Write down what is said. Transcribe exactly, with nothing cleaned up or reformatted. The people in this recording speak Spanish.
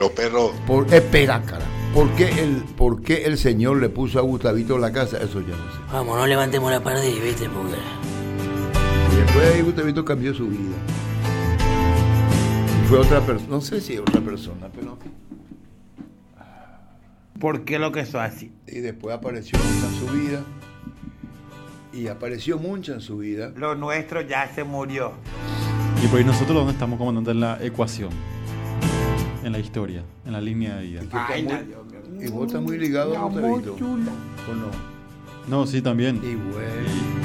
Los perros. Por, espera, cara. ¿Por qué, el, ¿Por qué el señor le puso a Gustavito la casa? Eso ya no sé. Vamos, no levantemos la pared, viste, porque... Y después ahí Gustavito cambió su vida. Y fue otra persona. No sé si otra persona, pero... ¿Por qué lo que eso así? Y después apareció mucha en su vida. Y apareció mucha en su vida. Lo nuestro ya se murió. Y por ahí nosotros, ¿dónde estamos, comandante? En la ecuación, en la historia, en la línea de vida. Y, que está Ay, muy- no, Dios mío. y vos estás muy ligado a Gustavito. ¿O no? No, sí, también. Y bueno.